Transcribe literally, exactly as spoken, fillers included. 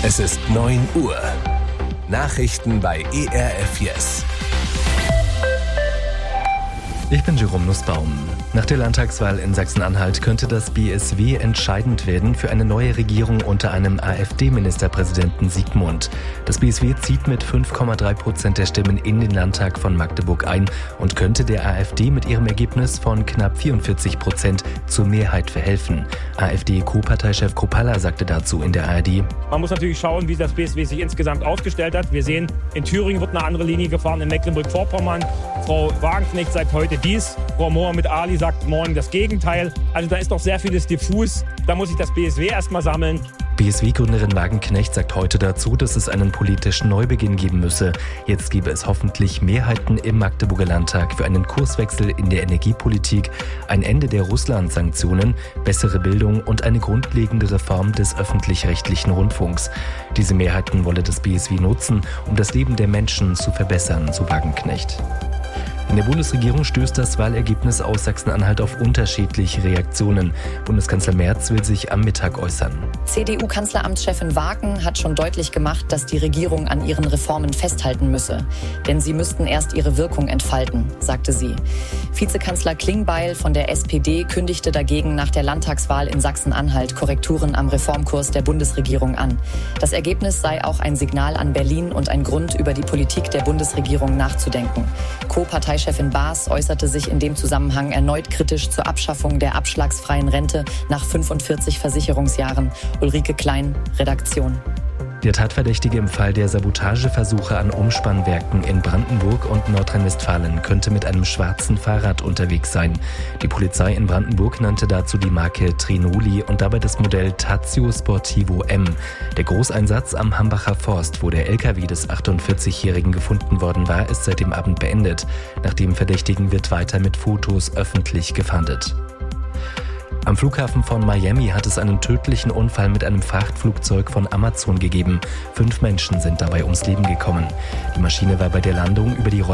Es ist neun Uhr. Nachrichten bei E R F Yes. Ich bin Jerome Nussbaum. Nach der Landtagswahl in Sachsen-Anhalt könnte das B S W entscheidend werden für eine neue Regierung unter einem AfD-Ministerpräsidenten Siegmund. Das B S W zieht mit fünf Komma drei Prozent der Stimmen in den Landtag von Magdeburg ein und könnte der AfD mit ihrem Ergebnis von knapp vierundvierzig Prozent zur Mehrheit verhelfen. AfD-Co-Parteichef Kropalla sagte dazu in der A R D: Man muss natürlich schauen, wie das B S W sich insgesamt aufgestellt hat. Wir sehen, in Thüringen wird eine andere Linie gefahren, in Mecklenburg-Vorpommern. Frau Wagenknecht sagt heute dies, Frau Mohammed Ali sagt morgen das Gegenteil. Also da ist doch sehr vieles diffus. Da muss sich das B S W erstmal sammeln. B S W-Gründerin Wagenknecht sagt heute dazu, dass es einen politischen Neubeginn geben müsse. Jetzt gebe es hoffentlich Mehrheiten im Magdeburger Landtag für einen Kurswechsel in der Energiepolitik, ein Ende der Russland-Sanktionen, bessere Bildung und eine grundlegende Reform des öffentlich-rechtlichen Rundfunks. Diese Mehrheiten wolle das B S W nutzen, um das Leben der Menschen zu verbessern, so Wagenknecht. In der Bundesregierung stößt das Wahlergebnis aus Sachsen-Anhalt auf unterschiedliche Reaktionen. Bundeskanzler Merz will sich am Mittag äußern. C D U-Kanzleramtschefin Wagen hat schon deutlich gemacht, dass die Regierung an ihren Reformen festhalten müsse. Denn sie müssten erst ihre Wirkung entfalten, sagte sie. Vizekanzler Klingbeil von der S P D kündigte dagegen nach der Landtagswahl in Sachsen-Anhalt Korrekturen am Reformkurs der Bundesregierung an. Das Ergebnis sei auch ein Signal an Berlin und ein Grund, über die Politik der Bundesregierung nachzudenken. Co-Parteichefin Baas äußerte sich in dem Zusammenhang erneut kritisch zur Abschaffung der abschlagsfreien Rente nach fünfundvierzig Versicherungsjahren. Ulrike Klein, Redaktion. Der Tatverdächtige im Fall der Sabotageversuche an Umspannwerken in Brandenburg und Nordrhein-Westfalen könnte mit einem schwarzen Fahrrad unterwegs sein. Die Polizei in Brandenburg nannte dazu die Marke Trinoli und dabei das Modell Tazio Sportivo M. Der Großeinsatz am Hambacher Forst, wo der L K W des achtundvierzigjährigen gefunden worden war, ist seit dem Abend beendet. Nach dem Verdächtigen wird weiter mit Fotos öffentlich gefahndet. Am Flughafen von Miami hat es einen tödlichen Unfall mit einem Frachtflugzeug von Amazon gegeben. Fünf Menschen sind dabei ums Leben gekommen. Die Maschine war bei der Landung über die Rolle